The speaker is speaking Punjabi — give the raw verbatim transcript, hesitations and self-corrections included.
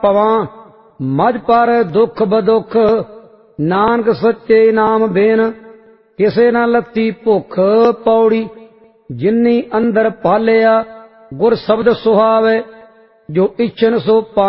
ਪਵਾਂ ਮਝ ਪਰ ਦੁੱਖ ਬਦੁੱਖ ਨਾਨਕ ਸੱਚੇ ਨਾਮ ਬੇਨ ਕਿਸੇ ਨਾ ਲੱਤੀ ਭੁੱਖ ਪੌੜੀ ਜਿਨੀ ਅੰਦਰ ਪਾਲਿਆ ਗੁਰ ਸ਼ਬਦ ਸੁਹਾਵੇ ਜੋ ਇਛਨ ਸੋ